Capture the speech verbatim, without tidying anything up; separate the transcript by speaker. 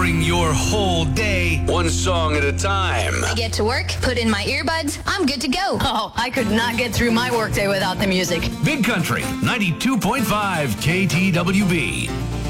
Speaker 1: powering your whole day.
Speaker 2: One song at a time.
Speaker 3: I get to work, put in my earbuds, I'm good to go.
Speaker 4: Oh, I could not get through my workday without the music.
Speaker 1: Big Country, ninety-two point five K T W B.